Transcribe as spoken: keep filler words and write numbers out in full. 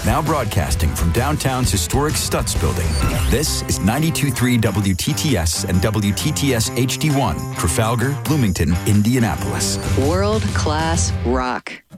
Now broadcasting from downtown's historic Stutz Building, this is ninety-two point three W T T S and W T T S H D one, Trafalgar, Bloomington, Indianapolis. World-class rock.